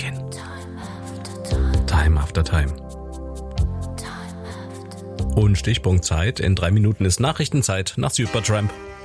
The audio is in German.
hin. Time after Time. Und Stichpunktzeit, in 3 Minuten ist Nachrichtenzeit nach Supertramp.